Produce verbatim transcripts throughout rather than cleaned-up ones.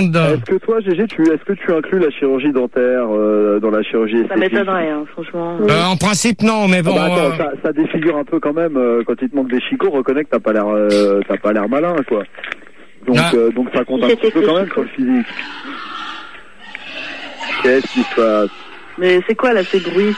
dans, dans... Est-ce que toi, G G, tu, est-ce que tu inclus la chirurgie dentaire euh, dans la chirurgie esthétique? Ça m'étonnerait, hein, franchement. Euh, en principe, non, mais bon. Ah bah attends, euh... ça, ça défigure un peu quand même. Euh, quand il te manque des chicots, reconnais que t'as pas l'air, euh, t'as pas l'air malin, quoi. Donc, Ah. euh, donc ça compte un petit peu quand même sur le physique. Qu'est-ce qui se passe? Mais c'est quoi là ces bruits?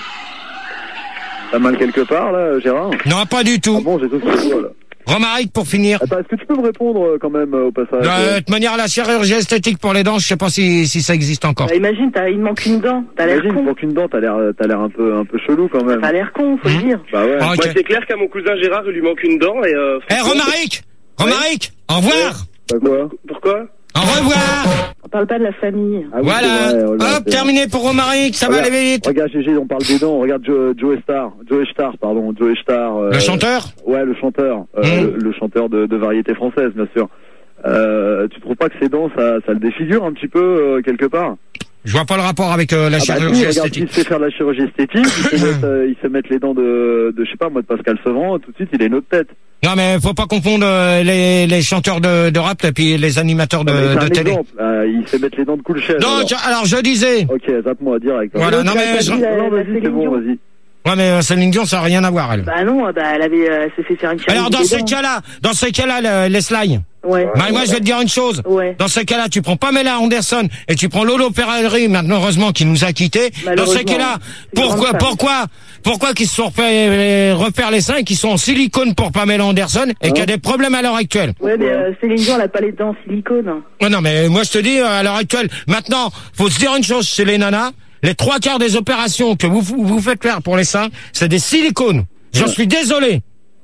T'as mal quelque part là, Gérard? Non, pas du tout. Ah bon, j'ai tout ce que je vois là. Romaric, pour finir. Attends, est-ce que tu peux me répondre euh, quand même euh, au passage? De toute manière, la chirurgie esthétique pour les dents, je sais pas si, si ça existe encore. Bah, imagine, t'as, il manque une dent. T'as l'air Imagine, con. pour qu'une dent, t'as l'air, t'as l'air un peu, un peu chelou quand même. T'as l'air con, faut Mmh. le dire. Bah ouais. Ah, ok. Moi, c'est clair qu'à mon cousin Gérard, il lui manque une dent et euh, Eh, franchement, Romaric Romaric, au revoir. Bah quoi? pourquoi? Au revoir. On parle pas de la famille. Ah oui, Voilà. c'est vrai, regarde, Hop, c'est- terminé pour Romaric, ça va Regarde, aller vite. Regarde, G G, on parle des dents. Regarde Joe, Joe Star, Joe Star, pardon, Joe Star. euh, Le chanteur? Ouais, le chanteur, euh, Mmh. le, le chanteur de, de variété française, bien sûr. Euh, tu trouves pas que ses dents, ça, ça le défigure un petit peu euh, quelque part? Je vois pas le rapport avec euh, la Ah bah, chirurgie si, regarde, esthétique. il sait faire de la chirurgie esthétique, il sait mettre, euh, il sait mettre les dents de, de, je sais pas, moi, de Pascal Sevran, tout de suite, il a une autre tête. Non, mais faut pas confondre euh, les, les chanteurs de, de rap et puis les animateurs de, Non, mais c'est de un télé. exemple. Euh, il sait mettre les dents de cool chaise. Donc, alors. alors je disais. Ok, zappe-moi direct. Voilà, non, non, mais je- la- non, la vas-y, c'est Céline bon, Dion. vas-y. Ouais, mais euh, Céline Dion, ça n'a rien à voir, elle. Bah non, bah elle avait, euh, elle s'est fait faire une chirurgie Alors, dans des ces dents. cas-là, dans ces cas-là, le- les slides. Ouais. Bah, moi, je vais te dire une chose. Ouais. Dans ces cas-là, tu prends Pamela Anderson et tu prends Lolo Ferrari, maintenant, heureusement, qui nous a quittés. Dans Malheureusement. ces cas-là, C'est une pourquoi, grande femme. pourquoi, pourquoi qu'ils se sont refait, refaire les seins et qu'ils sont en silicone pour Pamela Anderson et qu'il y a des problèmes à l'heure actuelle? Ouais, mais euh, Céline Dion, elle a pas les dents en silicone. Ouais, non, mais moi, je te dis, euh, à l'heure actuelle, maintenant, faut se dire une chose chez les nanas. Les trois quarts des opérations que vous, vous faites faire pour les seins, c'est des silicones. J'en suis désolé.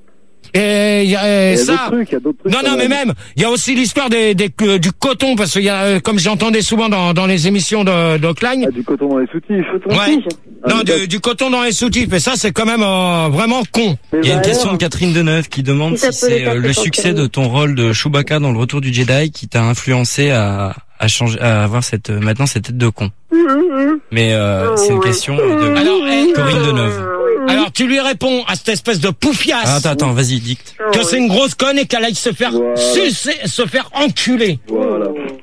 Et, y a, euh, Il y a ça. d'autres trucs, il y a d'autres trucs. Non, quand non, mais même, il y a aussi l'histoire des, des, euh, du coton, parce qu'il y a, euh, comme j'entendais souvent dans, dans les émissions de, de Klein, Ah, du coton dans les soutifs. Ton Ouais. tige. Ah, non, mais du, du coton dans les soutifs, et ça, c'est quand même euh, vraiment con. Mais Il y a une bah, question alors, de Catherine Deneuve qui demande Si ça si peut c'est les euh, le faire succès sortir. de ton rôle de Chewbacca dans le Retour du Jedi qui t'a influencé à, à changer, à avoir cette euh, maintenant cette tête de con. Mais euh, c'est une question de Alors, eh, Corinne Deneuve. alors, tu lui réponds à cette espèce de poufiasse Ah, attends, attends, vas-y, dicte. que c'est une grosse conne et qu'elle aille se faire Voilà. sucer, se faire enculer. Voilà.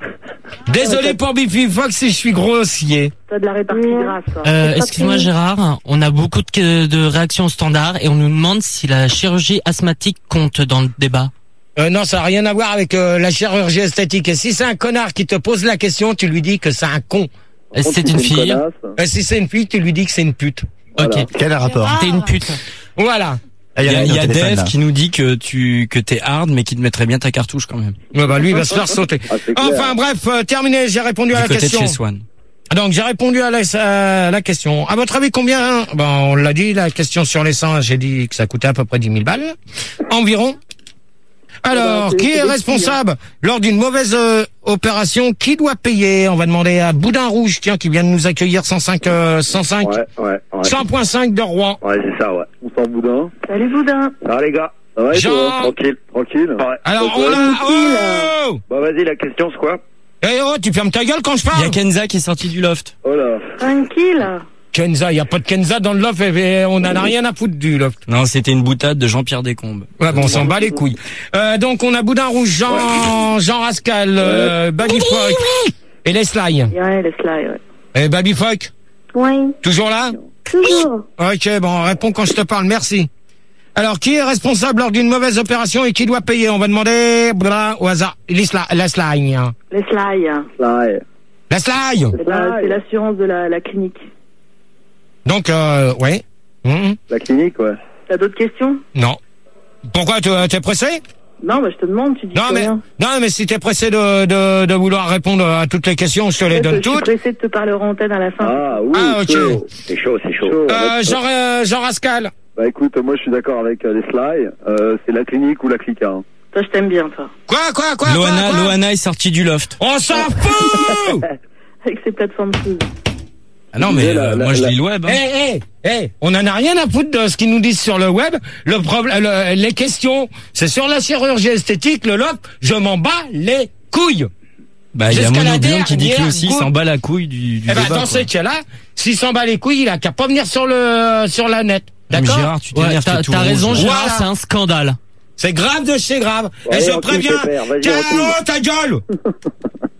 Désolé pour Biffy Fox si je suis grossier. T'as de la répartie grasse, toi. Euh, C'est excuse-moi pas Gérard, on a beaucoup de, de réactions standards et on nous demande si la chirurgie asthmatique compte dans le débat. Euh, non, ça n'a rien à voir avec euh, la chirurgie esthétique. Et si c'est un connard qui te pose la question, tu lui dis que c'est un con. Euh, Par C'est contre, une si fille. connasse, Et si c'est une fille, tu lui dis que c'est une pute. Voilà. Ok. Quel rapport? T'es une pute. Voilà. Ah, Il y a, Rémi il y au a téléphone, Dave là. qui nous dit que tu que t'es hard mais qui te mettrait bien ta cartouche quand même. Ouais, bah lui, il va se faire sauter. Ah, c'est clair. Enfin, bref, euh, terminé, j'ai répondu Du à la côté de question. chez Swan. Donc, j'ai répondu à la, à la question. À votre avis, combien? Ben, on l'a dit, la question sur les seins, j'ai dit que ça coûtait à peu près dix mille balles. Environ. Alors, c'est- qui c'est est des responsable lors d'une mauvaise euh, opération? Qui doit payer? On va demander à Boudin Rouge, tiens, qui vient de nous accueillir cent cinq, euh, cent cinq, Ouais, ouais, ouais. cent virgule cinq de Rouen. Ouais, c'est ça, ouais. On sort boudin. Salut, Boudin. Ah les gars. Ça va, et Jean- toi, tranquille. Tranquille. Ouais. Alors, Donc, on ouais. a... Oh Bah vas-y, la question c'est quoi? Eh oh, tu fermes ta gueule quand je Il y a parle. Kenza qui est sorti du loft. Oh là. Tranquille. Kenza, il y a pas de Kenza dans le loft, et- et on en a rien à foutre du loft. Non, c'était une boutade de Jean-Pierre Descombes. Ouais, bon, on s'en bat les couilles. Euh, donc, on a Boudin Rouge, Jean, Jean Rascal, euh, Baby Fock et Leslie. Ouais, laisse-la, ouais. Et Baby Fock, Oui, toujours là? toujours. Ok, bon, réponds quand je te parle, merci. Alors, qui est responsable lors d'une mauvaise opération et qui doit payer? On va demander, bla, au hasard, Leslie. Leslie. Laisse-la, yeah. Là, ouais. Leslie. C'est la- c'est l'assurance de la, la clinique. Donc, euh, ouais. Mhm. La clinique, ouais. T'as d'autres questions? Non. Pourquoi, tu t'es pressé? Non, bah je te demande, tu dis Non, que mais, rien. non, mais si t'es pressé de, de, de vouloir répondre à toutes les questions, je te les Peut-être donne que Je suis toutes. pressée de te parler en antenne à la fin. Ah, oui. Ah, ok. chaud. C'est chaud, c'est chaud. Chaud, Euh, ouais. Jean, euh, Jean Rascal. Bah écoute, moi je suis d'accord avec euh, les slides. Euh, c'est la clinique ou la clica. Hein. Toi, je t'aime bien, toi. Quoi, quoi, quoi, Loana, quoi, quoi Loana est sortie du loft. On s'en fout. Avec ses plateformes filles. Ah non, mais La- euh, la- moi je la- lis le web. Eh, Hein. eh, eh, on en a rien à foutre de ce qu'ils nous disent sur le web. Le problème, le- les questions, c'est sur la chirurgie esthétique, le loft, je m'en bats les couilles. Bah, il y a Jusqu'à la Mono Blanc qui dit que lui dernière aussi il goutte. s'en bat la couille du, du Eh ben, débat. dans quoi. ces cas-là, s'il s'en bat les couilles, il a qu'à pas venir sur le, sur la net. Mais D'accord? Gérard, tu Ouais, t'énerves, t'as t'es tout t'as rouge. raison Gérard, Voilà. c'est un scandale. C'est grave de chez grave. Ouais, Et je encule, préviens, pépère, vas-y, K encule. O ta gueule!